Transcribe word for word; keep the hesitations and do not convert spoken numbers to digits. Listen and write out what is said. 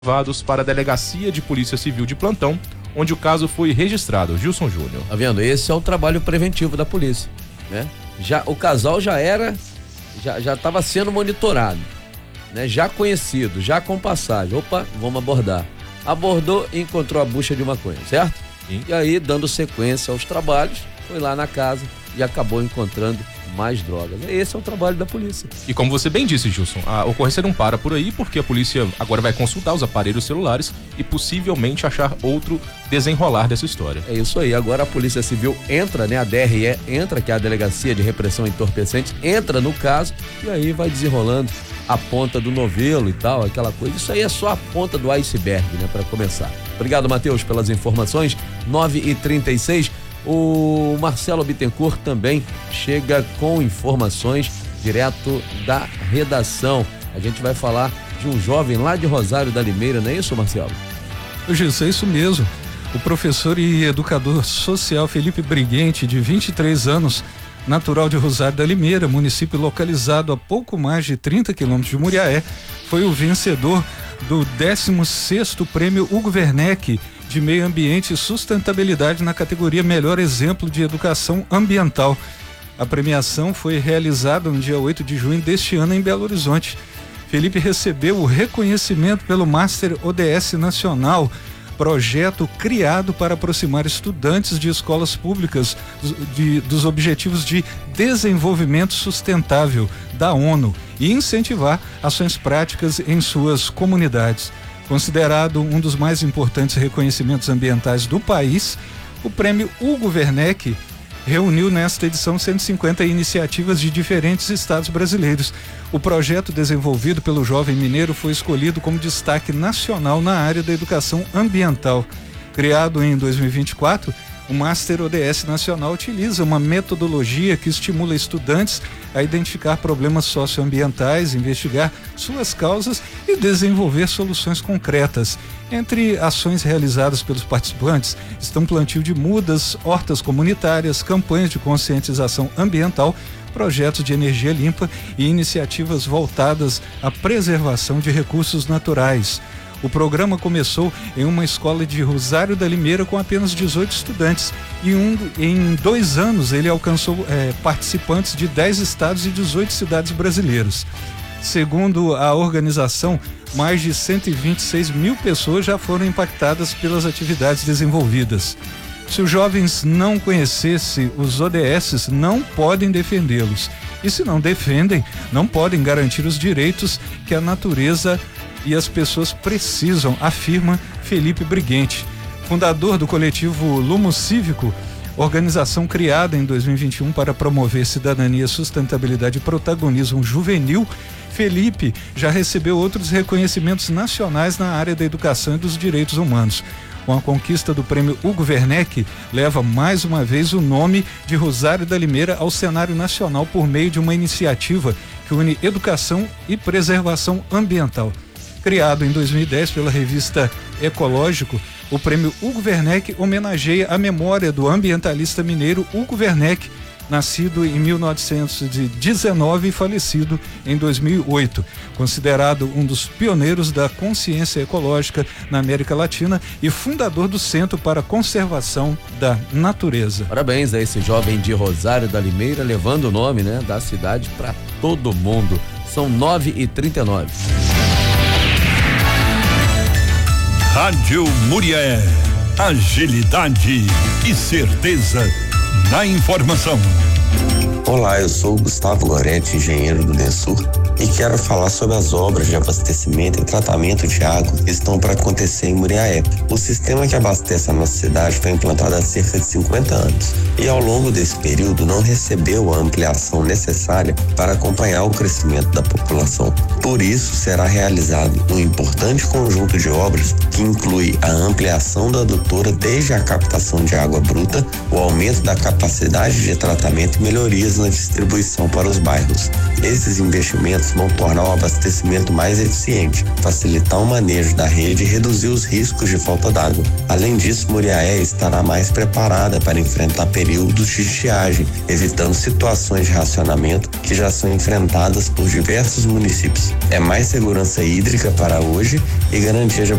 levados para a Delegacia de Polícia Civil de Plantão, onde o caso foi registrado. Gilson Júnior. Tá vendo? Esse é o trabalho preventivo da polícia, né? Já, o casal já era, já já estava sendo monitorado, né? Já conhecido, já com passagem. Opa, vamos abordar. Abordou e encontrou a bucha de maconha, certo? Sim. E aí, dando sequência aos trabalhos, foi lá na casa e acabou encontrando mais drogas. Esse é o trabalho da polícia. E como você bem disse, Gilson, a ocorrência não para por aí, porque a polícia agora vai consultar os aparelhos celulares e possivelmente achar outro desenrolar dessa história. É isso aí. Agora a Polícia Civil entra, né? A D R E entra, que é a Delegacia de Repressão a Entorpecentes, entra no caso e aí vai desenrolando a ponta do novelo e tal, aquela coisa. Isso aí é só a ponta do iceberg, né? Para começar. Obrigado, Matheus, pelas informações. nove e trinta e seis. O Marcelo Bittencourt também chega com informações direto da redação. A gente vai falar de um jovem lá de Rosário da Limeira, não é isso, Marcelo? Gilson, é isso mesmo. O professor e educador social Felipe Briguente, de vinte e três anos, natural de Rosário da Limeira, município localizado a pouco mais de trinta quilômetros de Muriaé, foi o vencedor do décimo sexto Prêmio Hugo Werneck de Meio Ambiente e Sustentabilidade na categoria Melhor Exemplo de Educação Ambiental. A premiação foi realizada no dia oito de junho deste ano em Belo Horizonte. Felipe recebeu o reconhecimento pelo Master O D S Nacional, projeto criado para aproximar estudantes de escolas públicas de, dos Objetivos de Desenvolvimento Sustentável da ONU e incentivar ações práticas em suas comunidades. Considerado um dos mais importantes reconhecimentos ambientais do país, o prêmio Hugo Werneck reuniu nesta edição cento e cinquenta iniciativas de diferentes estados brasileiros. O projeto desenvolvido pelo jovem mineiro foi escolhido como destaque nacional na área da educação ambiental. Criado em dois mil e vinte e quatro, o Master O D S Nacional utiliza uma metodologia que estimula estudantes a identificar problemas socioambientais, investigar suas causas e desenvolver soluções concretas. Entre ações realizadas pelos participantes estão plantio de mudas, hortas comunitárias, campanhas de conscientização ambiental, projetos de energia limpa e iniciativas voltadas à preservação de recursos naturais. O programa começou em uma escola de Rosário da Limeira com apenas dezoito estudantes e um, em dois anos ele alcançou é, participantes de dez estados e dezoito cidades brasileiras. Segundo a organização, mais de cento e vinte e seis mil pessoas já foram impactadas pelas atividades desenvolvidas. Se os jovens não conhecessem os O D S, não podem defendê-los. E se não defendem, não podem garantir os direitos que a natureza e as pessoas precisam, afirma Felipe Briguente, fundador do coletivo Lumo Cívico, organização criada em dois mil e vinte e um para promover cidadania, sustentabilidade e protagonismo juvenil. Felipe já recebeu outros reconhecimentos nacionais na área da educação e dos direitos humanos. Com a conquista do prêmio Hugo Werneck, leva mais uma vez o nome de Rosário da Limeira ao cenário nacional por meio de uma iniciativa que une educação e preservação ambiental. Criado em dois mil e dez pela revista Ecológico, o prêmio Hugo Werneck homenageia a memória do ambientalista mineiro Hugo Werneck, nascido em mil novecentos e dezenove e falecido em dois mil e oito. Considerado um dos pioneiros da consciência ecológica na América Latina e fundador do Centro para a Conservação da Natureza. Parabéns a esse jovem de Rosário da Limeira, levando o nome, né, da cidade para todo mundo. São nove e trinta e nove. Rádio Muriaé, agilidade e certeza na informação. Olá, eu sou o Gustavo Gorete, engenheiro do DENSUR, e quero falar sobre as obras de abastecimento e tratamento de água que estão para acontecer em Muriaé. O sistema que abastece a nossa cidade foi implantado há cerca de cinquenta anos e ao longo desse período não recebeu a ampliação necessária para acompanhar o crescimento da população. Por isso, será realizado um importante conjunto de obras que inclui a ampliação da adutora desde a captação de água bruta, o aumento da capacidade de tratamento e melhorias na distribuição para os bairros. Esses investimentos investimentos vão tornar o abastecimento mais eficiente, facilitar o manejo da rede e reduzir os riscos de falta d'água. Além disso, Muriaé estará mais preparada para enfrentar períodos de estiagem, evitando situações de racionamento que já são enfrentadas por diversos municípios. É mais segurança hídrica para hoje e garantia de